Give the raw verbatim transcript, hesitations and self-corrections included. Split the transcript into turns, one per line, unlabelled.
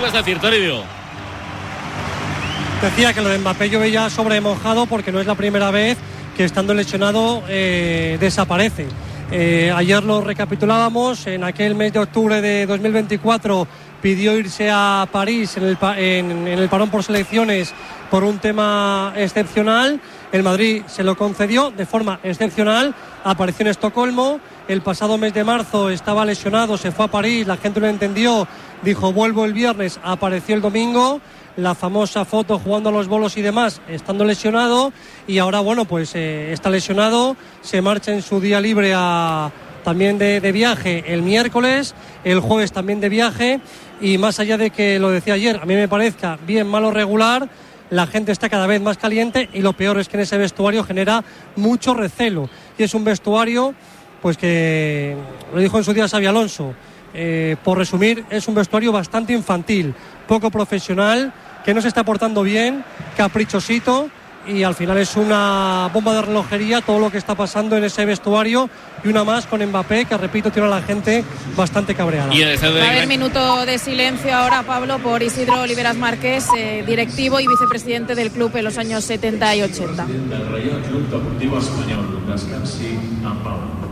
puedes decir, Toribio?
Decía que lo de Mbappé yo veía sobremojado porque no es la primera vez que estando lesionado eh, desaparece. Eh, ayer lo recapitulábamos, en aquel mes de octubre de dos mil veinticuatro pidió irse a París en el, en, en el parón por selecciones por un tema excepcional. El Madrid se lo concedió de forma excepcional, apareció en Estocolmo, el pasado mes de marzo estaba lesionado, se fue a París, la gente lo entendió, dijo vuelvo el viernes, apareció el domingo, la famosa foto jugando a los bolos y demás, estando lesionado, y ahora bueno pues eh, está lesionado, se marcha en su día libre a, también de, de viaje el miércoles, el jueves también de viaje, y más allá de que lo decía ayer, a mí me parezca bien, mal o regular, la gente está cada vez más caliente y lo peor es que en ese vestuario genera mucho recelo, y es un vestuario pues que, lo dijo en su día Xabi Alonso, eh, por resumir, es un vestuario bastante infantil, poco profesional, que no se está portando bien, caprichosito, y al final es una bomba de relojería todo lo que está pasando en ese vestuario, y una más con Mbappé, que repito, tiene a la gente bastante cabreada.
Y el
Va a haber minuto de silencio ahora, Pablo, por Isidro Oliveras Márquez, eh, directivo y vicepresidente del club en los años setenta y ochenta.
Del Real Club Deportivo Español, descansi en pau.